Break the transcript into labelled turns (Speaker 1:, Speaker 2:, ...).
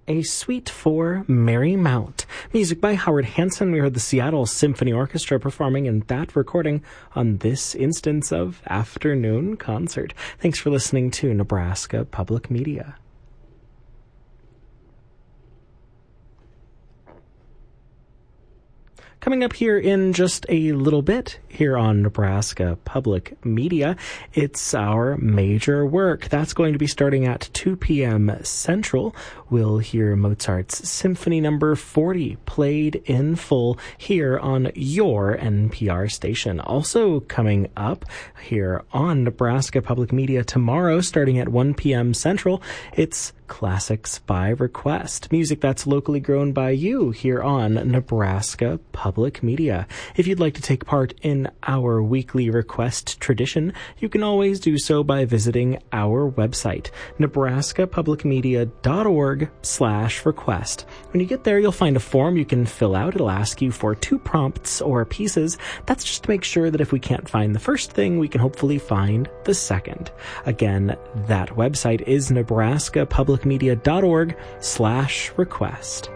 Speaker 1: A Suite for Mary Mount. Music by Howard Hanson. We heard the Seattle Symphony Orchestra performing in that recording on this instance of Afternoon Concert. Thanks for listening to Nebraska Public Media. Coming up here in just a little bit here on Nebraska Public Media, it's our major work. That's going to be starting at 2 p.m. Central. We'll hear Mozart's Symphony No. 40 played in full here on your NPR station. Also coming up here on Nebraska Public Media tomorrow, starting at 1 p.m. Central, it's Classics by Request, music that's locally grown by you here on Nebraska Public Media. If you'd like to take part in our weekly request tradition, you can always do so by visiting our website, nebraskapublicmedia.org/request. When you get there, you'll find a form you can fill out. It'll ask you for 2 prompts or pieces. That's just to make sure that if we can't find the first thing, we can hopefully find the second. Again, that website is nebraskapublicmedia.org/request.